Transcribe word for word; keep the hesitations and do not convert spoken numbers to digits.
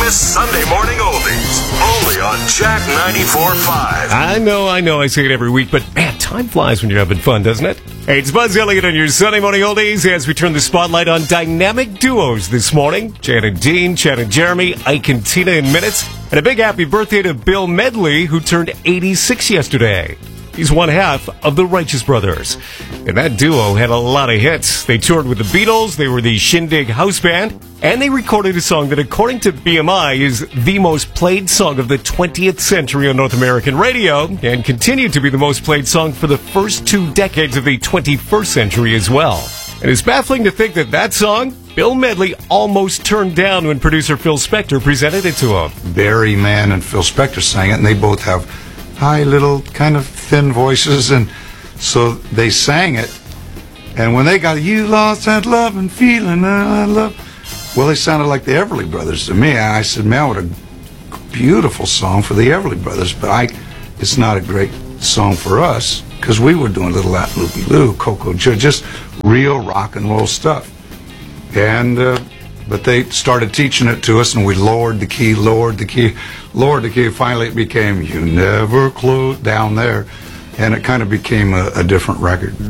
Elvis Sunday Morning Oldies. Only on Jack ninety-four point five. I know, I know, I say it every week, but man, time flies when you're having fun, doesn't it? Hey, it's Buzz Elliott on your Sunday Morning Oldies as we turn the spotlight on dynamic duos this morning. Chad and Dean, Chad and Jeremy, Ike and Tina in minutes. And a big happy birthday to Bill Medley, who turned eighty-six yesterday. He's one half of the Righteous Brothers. And that duo had a lot of hits. They toured with the Beatles, they were the Shindig House Band, and they recorded a song that, according to B M I, is the most played song of the twentieth century on North American radio, and continued to be the most played song for the first two decades of the twenty-first century as well. And it's baffling to think that that song, Bill Medley almost turned down when producer Phil Spector presented it to him. Barry Mann and Phil Spector sang it, and they both have high, little, kind of thin voices, and so they sang it. And when they got "You Lost That Love and Feeling I Love," well, they sounded like the Everly Brothers to me. And I said, man, what a beautiful song for the Everly Brothers, but I, it's not a great song for us, because we were doing Little That Loopy Loo, Coco Joe, just real rock and roll stuff. And uh, but they started teaching it to us, and we lowered the key, lowered the key, lowered the key. Finally, it became "You Never Close" down there, and it kind of became a, a different record.